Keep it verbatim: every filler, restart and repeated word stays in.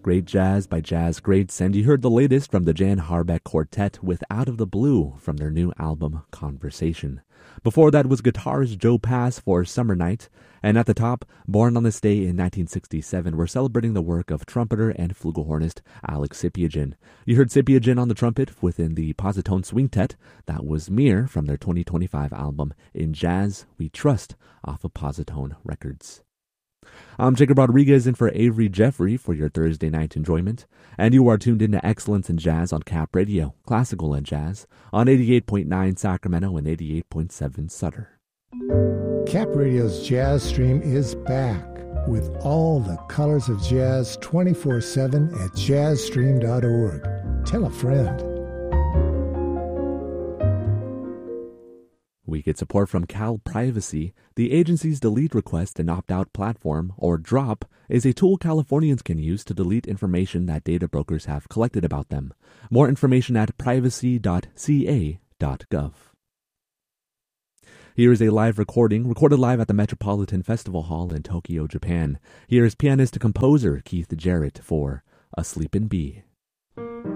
Great jazz by jazz greats, and you heard the latest from the Jan Harbeck Quartet with Out of the Blue from their new album, Conversation. Before that was guitarist Joe Pass for Summer Night, and at the top, born on this day in nineteen sixty-seven, we're celebrating the work of trumpeter and flugelhornist Alex Sipiagin. You heard Sipiagin on the trumpet within the Positone Swingtet. That was Mir from their twenty twenty-five album, In Jazz We Trust, off of Positone Records. I'm Jacob Rodriguez in for Avery Jeffrey for your Thursday night enjoyment, and you are tuned into Excellence in Jazz on Cap Radio, classical and jazz, on eighty-eight point nine Sacramento and eighty-eight point seven Sutter. Cap Radio's Jazz Stream is back with all the colors of jazz twenty-four seven at jazz stream dot org. Tell a friend. We get support from Cal Privacy. The agency's delete request and opt-out platform, or DROP, is a tool Californians can use to delete information that data brokers have collected about them. More information at privacy dot c a dot gov. Here is a live recording, recorded live at the Metropolitan Festival Hall in Tokyo, Japan. Here is pianist-composer Keith Jarrett for Asleep in B.